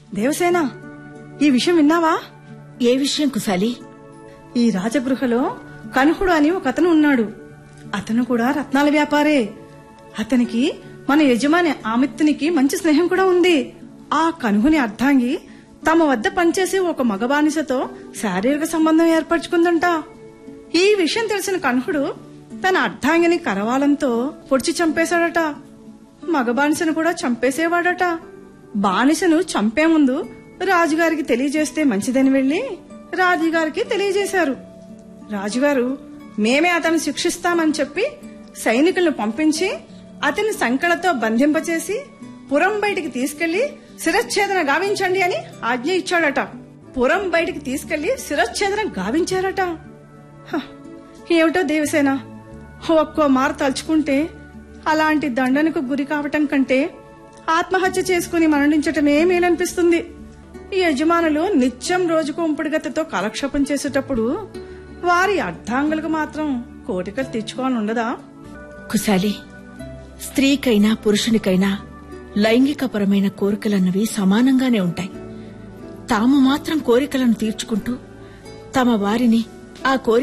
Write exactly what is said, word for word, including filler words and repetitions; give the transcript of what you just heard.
దేవసేన, ఈ విషయం విన్నావా? ఏ విషయం కుశాలి? ఈ రాజగృహలో కనుహుడు అని ఒక అతను ఉన్నాడు. అతను కూడా రత్నాల వ్యాపారే. అతనికి మన యజమాని ఆమిత్తునికి మంచి స్నేహం కూడా ఉంది. ఆ కనుహుని అర్ధాంగి తమ వద్ద పనిచేసే ఒక మగ బానిసతో శారీరక సంబంధం ఏర్పరచుకుందంట. ఈ విషయం తెలిసిన కనుహుడు తన అర్ధాంగిని కరవాలంతో పొడిచి చంపేశాడట. మగ బానిసను కూడా చంపేసేవాడట. బానిసను చంపే ముందు రాజుగారికి తెలియజేస్తే మంచిదని వెళ్లి రాజుగారికి తెలియజేశారు. రాజుగారు మేమే అతను శిక్షిస్తామని చెప్పి సైనికులను పంపించి అతని సంకెళ్లతో బంధింపచేసి పురం బయటికి తీసుకెళ్లి శిరచ్ఛేదన గావించండి అని ఆజ్ఞ ఇచ్చాడట. పురం బయటికి తీసుకెళ్లి శిరచ్ఛేదన గావించారట. హ, ఏమిటో దేవసేన, ఒక్కో మారు తలుచుకుంటే అలాంటి దండనకు గురి కావటం కంటే ఆత్మహత్య చేసుకుని మరణించటమే మేలనిపిస్తుంది. ఈ యజమానులు నిత్యం రోజుకు ఉంపుడుగతతో కాలక్షేపం చేసేటప్పుడు వారి అర్ధాంగులకు మాత్రం కోరికలు తెచ్చుకోవాలని ఉండదా? కుశాలి, స్త్రీకైనా పురుషునికైనా లైంగికపరమైన కోరికలన్నవి సమానంగానే ఉంటాయి. తాము మాత్రం కోరికలను తీర్చుకుంటూ తమ వారిని ఆ కోరిక